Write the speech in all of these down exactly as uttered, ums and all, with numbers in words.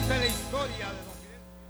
Esta es la historia de don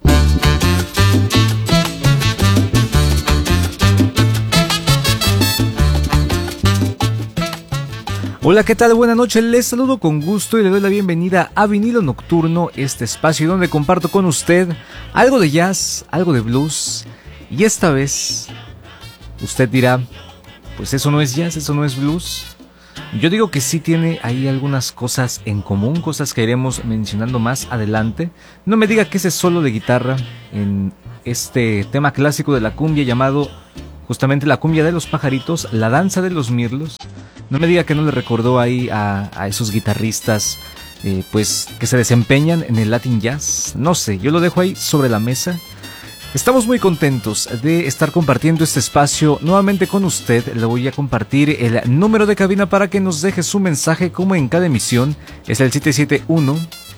Hola, ¿qué tal? Buenas noches, les saludo con gusto y le doy la bienvenida a Vinilo Nocturno, este espacio donde comparto con usted algo de jazz, algo de blues, y esta vez usted dirá, pues eso no es jazz, eso no es blues. Yo digo que sí tiene ahí algunas cosas en común, cosas que iremos mencionando más adelante. No me diga que ese solo de guitarra en este tema clásico de la cumbia llamado justamente la cumbia de los pajaritos, la danza de los mirlos. No me diga que no le recordó ahí a, a esos guitarristas eh, pues que se desempeñan en el Latin Jazz. No sé, yo lo dejo ahí sobre la mesa. Estamos muy contentos de estar compartiendo este espacio nuevamente con usted. Le voy a compartir el número de cabina para que nos deje su mensaje como en cada emisión. Es el siete siete uno,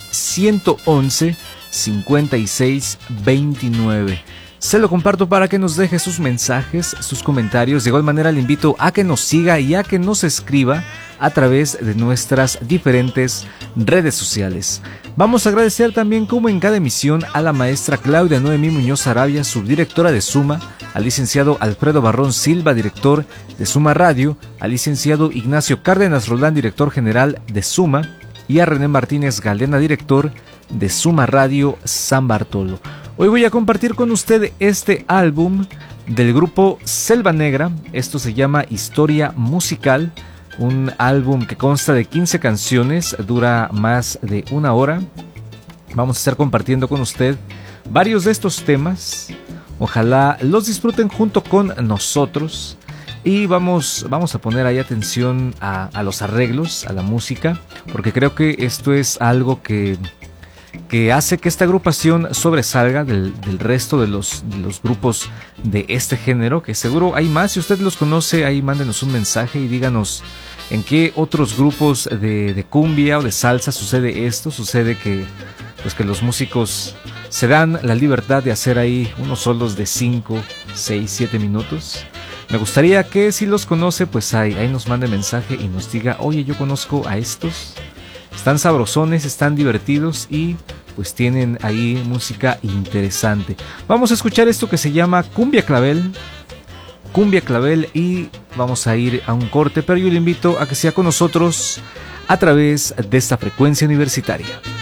uno uno uno, cinco seis dos nueve. Se lo comparto para que nos deje sus mensajes, sus comentarios. De igual manera le invito a que nos siga y a que nos escriba a través de nuestras diferentes redes sociales. Vamos a agradecer también, como en cada emisión, a la maestra Claudia Noemí Muñoz Arabia, subdirectora de Suma, al licenciado Alfredo Barrón Silva, director de Suma Radio, al licenciado Ignacio Cárdenas Roldán, director general de Suma, y a René Martínez Galdena, director de Suma Radio San Bartolo. Hoy voy a compartir con usted este álbum del grupo Selva Negra. Esto se llama Historia Musical, un álbum que consta de quince canciones, dura más de una hora. Vamos a estar compartiendo con usted varios de estos temas. Ojalá los disfruten junto con nosotros. Y vamos, vamos a poner ahí atención a, a los arreglos, a la música, porque creo que esto es algo que... que hace que esta agrupación sobresalga del, del resto de los, de los grupos de este género, que seguro hay más. Si usted los conoce, ahí mándenos un mensaje y díganos en qué otros grupos de, de cumbia o de salsa sucede esto. Sucede que, pues que los músicos se dan la libertad de hacer ahí unos solos de cinco, seis, siete minutos. Me gustaría que si los conoce, pues ahí, ahí nos mande mensaje y nos diga, oye, yo conozco a estos. Están sabrosones, están divertidos y pues tienen ahí música interesante. Vamos a escuchar esto que se llama Cumbia Clavel. Cumbia Clavel y vamos a ir a un corte, pero yo le invito a que sea con nosotros a través de esta frecuencia universitaria.